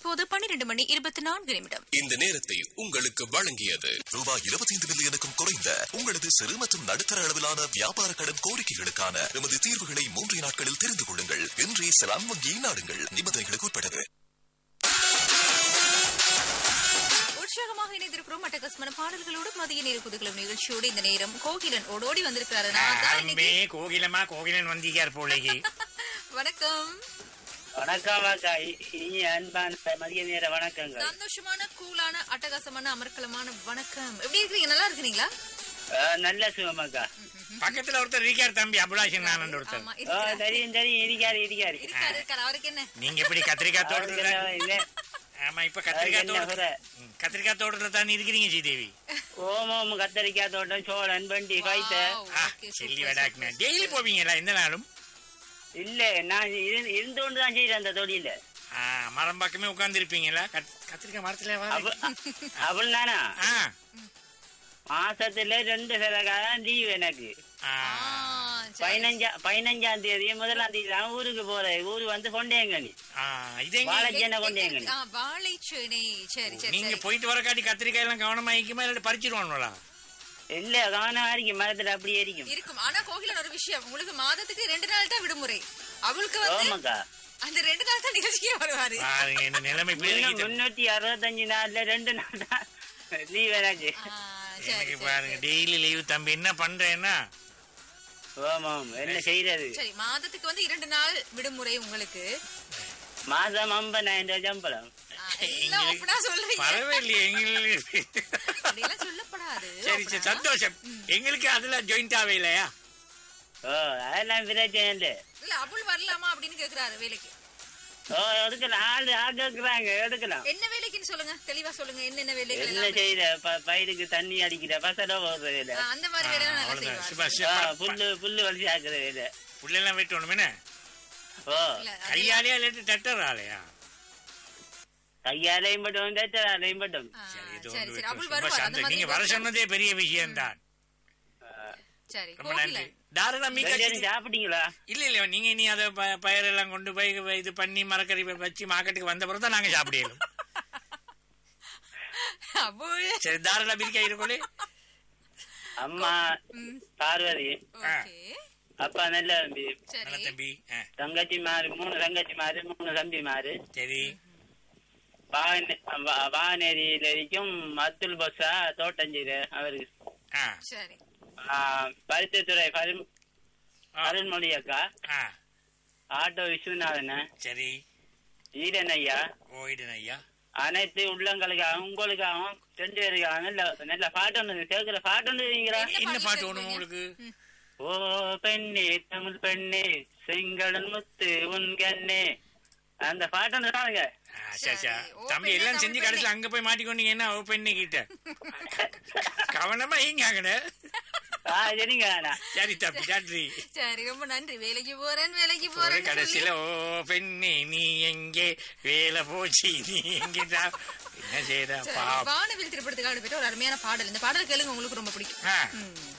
இப்போது 12:24. இந்த நேரத்தை உங்களுக்கு வழங்கியது ரூபாய் 25 மில்லியனுக்கும் குறைந்த உங்களது சிறு மற்றும் நடுத்தர அளவிலான வியாபார கடன் கோரிக்கைகளுக்கான எமது தீர்வுகளை 3 நாட்களில் தெரிந்து கொள்ளுங்கள். இன்றே செலான் வங்கியை நாடுங்கள். நிபந்தனைகளுக்கு உட்பட்டது. உற்சாகமாக இணைந்திருக்கிறோம். அட்டகாசமான பாடல்களோடு மதிய நேர குதுகலம் நிகழ்ச்சியோடு இந்த நேரம் கோகிலன் ஓடோடி வந்திருக்காரு. கோகிலன் வந்தீங்க போலேக்கு. வணக்கம். வணக்கம் அக்கா. இனி அன்பான மதிய நேர வணக்கங்கள். சந்தோஷமான கூலான அட்டகாசமான அமர்க்கலமான வணக்கம். எப்படி இருக்கீங்க? நல்லா இருக்கீங்களா? நல்ல சுகமாக்கா. பக்கத்துல ஒருத்தர் இருக்கார் தம்பி அபிலாஷன் நான் ஒருத்தர். தெரியும் இருக்காரு. அவருக்கு என்ன? நீங்க எப்படி கத்திரிக்காய் தோட்டத்துல? ஆமா, இப்ப கத்திரிக்காய் தோட்டத்துல தான் இருக்கிறீங்க ஸ்ரீதேவி. ஓமோம் கத்திரிக்காய் தோட்டம், சோழன், பண்டி, காய்த்த. செல்லி வடாக்குனா டெய்லி போவீங்களா? எந்த நாளும் இல்ல, நான் இருந்து கொண்டுதான் செய்யறேன் அந்த தொழில. மரம் பக்கமே உட்கார்ந்து இருப்பீங்களா? கத்திரிக்காய் மரத்துல அவள் தானா? மாசத்துல 2 சிலகாதான் லீவ் எனக்கு. 15ஆம் தேதி 1ஆம் தேதி தான் ஊருக்கு போறேன். ஊரு வந்து கொண்டேங்கனி வாழைச்சேனை கொண்டேங்கனி. நீங்க போயிட்டு வர காட்டி கத்திரிக்காய் எல்லாம் கவனமா இருக்குமா இல்ல பறிச்சிருவாங்களா? இல்ல, கவனமா இருக்கு. மரத்துல அப்படியே இருக்கும். ஆனா கோகிலன் ஒரு விஷயம், உங்களுக்கு மாதத்துக்கு 2 நாள் தான் விடுமுறை. அவளுக்கு வந்து அந்த 2 நாள் தான் நிகழ்ச்சிக்கே வருவாரு. இந்த நிலைமை 365 நாள்ல 2 நாள் தான் லீவ் எனக்கு. பாருங்க, டெய்லி லீவ் தம்பி. என்ன பண்றேன்னா என்ன செய்யறது? சரி, மாதத்துக்கு வந்து 2 நாள் விடுமுறை உங்களுக்கு. மாதம் 50,000 சம்பளம். பரவாயில்லையே, சொல்லப்படாது. சரி சந்தோஷம். எங்களுக்கு அதுல ஜாயிண்ட் ஆவே இல்லையா? அதெல்லாம் பிரச்சனை இல்ல. அபுல் வரலாமா அப்படின்னு கேக்குறாரு வேலைக்கு. எடுக்கலாம். என்ன வேலைக்குன்னு சொல்லுங்க, தெளிவா சொல்லுங்க. என்னென்ன வேலைகள்? என்ன செய்யற? பயிருக்கு தண்ணி அடிக்கிற, பசல போடுற வேலை, அந்த மாதிரி வேலை. புல்லு வலிச்சு ஆக்குற வேலை. புல்லெல்லாம் வெட்டணுமே. கையாலையா இல்லாட்டி டட்டர் ஆலையா? கையாலையும் பட்டும் டட்டராலையும் பட்டும். நீங்க வர சொன்னதே பெரிய விஷயம் தான். ரொம்ப நன்றி. சாப்பிட்டீங்களா? இல்ல, நீங்க இனி அதை பயிரெல்லாம் கொண்டு போய் இது பண்ணி மரக்கறி வச்சு மார்க்கெட்டுக்கு வந்த பிறகு தான் நாங்க சாப்பிடணும். சரி, தாராள பிரிக்கா இருக்கோலே. அம்மா பார்வதி, அப்பா நல்ல தம்பி, தம்பி தங்கச்சி மாறு 3 தங்கச்சி மாறு 3 தம்பி மாறு. சரி, வானேரியில இருக்கும் அப்துல் பஸ்ஸா தோட்டஞ்சீரு அவருக்கு. சரி, பருத்தித்துறை அருண்மொழி அக்கா, ஆட்டோ விஸ்வநாதன், சரி, ஈடன் ஐயா, அனைத்து உள்ளங்களுக்காகவும் உங்களுக்காகவும் 2 பேருக்காகவும் நல்ல பாட்டு ஒன்று கேட்கிற பாட்டு ஒன்று. என்ன பாட்டு ஒண்ணு உங்களுக்கு? ஓ பெண்ணே தமிழ் பெண்ணே செங்கடன் முத்து உன் கண்ணே, அந்த பாட்டு ஒன்று தானுங்க. தம்பி எல்லாம் செஞ்சு கடைசியில் அங்க போய் மாட்டிக்கொண்டீங்க. என்ன ஓ பெண்ணே கிட்ட கவனமா ஈங்க. சரிங்க. சரி தம்பி, நன்றி. சரி, ரொம்ப நன்றி. வேலைக்கு போறேன் கடைசியில ஓ பெண்ணே நீ எங்கே, வேலை போச்சு நீ எங்கே, என்ன செய்யற? வானவில் திரைப்படத்துக்காக போயிட்டு ஒரு அருமையான பாடல். இந்த பாடல் கேளுங்க, உங்களுக்கு ரொம்ப பிடிக்கும்.